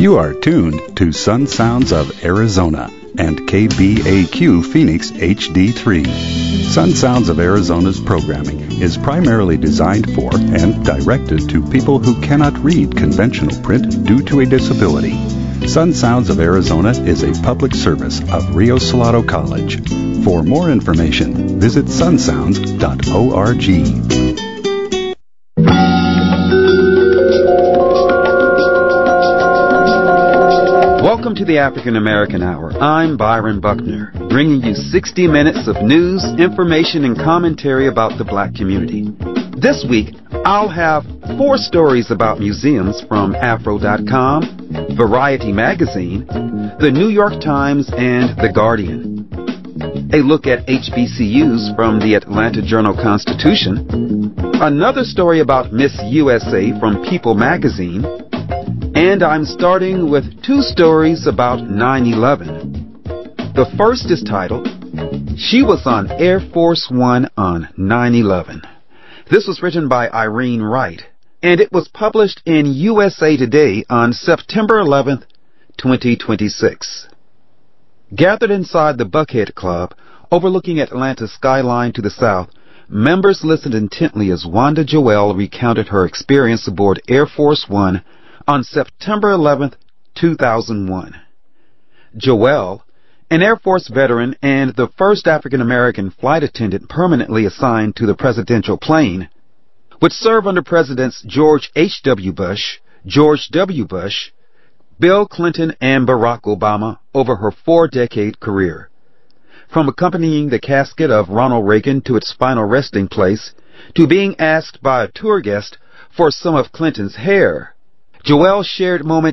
You are tuned to Sun Sounds of Arizona and KBAQ Phoenix HD3. Sun Sounds of Arizona's programming is primarily designed for and directed to people who cannot read conventional print due to a disability. Sun Sounds of Arizona is a public service of Rio Salado College. For more information, visit sunsounds.org. Welcome to the African American Hour. I'm Byron Buckner, bringing you 60 minutes of news, information, and commentary about the black community. This week, I'll have 4 stories about museums from Afro.com, Variety Magazine, the New York Times, and The Guardian. A look at HBCUs from the Atlanta Journal-Constitution, another story about Miss USA from People Magazine, and I'm starting with 2 stories about 9/11. The first is titled, She Was on Air Force One on 9/11. This was written by Irene Wright, and it was published in USA Today on September 11th, 2026. Gathered inside the Buckhead Club, overlooking Atlanta's skyline to the south, members listened intently as Wanda Joelle recounted her experience aboard Air Force One on September 11th, 2001. Joelle, an Air Force veteran and the first African-American flight attendant permanently assigned to the presidential plane, would serve under Presidents George H.W. Bush, George W. Bush, Bill Clinton, and Barack Obama over her 4-decade career. From accompanying the casket of Ronald Reagan to its final resting place, to being asked by a tour guest for some of Clinton's hair, Joelle shared moments